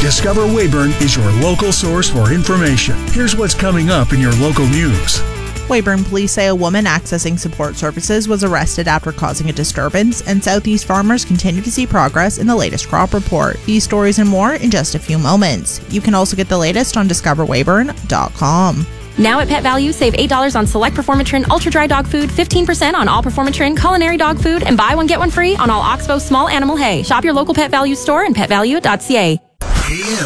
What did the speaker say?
Discover Weyburn is your local source for information. Here's what's coming up in your local news. Weyburn police say a woman accessing support services was arrested after causing a disturbance, and Southeast farmers continue to see progress in the latest crop report. These stories and more in just a few moments. You can also get the latest on discoverweyburn.com. Now at Pet Value, save $8 on select Performatrin Ultra Dry Dog Food, 15% on all Performatrin Culinary Dog Food, and buy one get one free on all Oxbow small animal hay. Shop your local Pet Value store and petvalue.ca.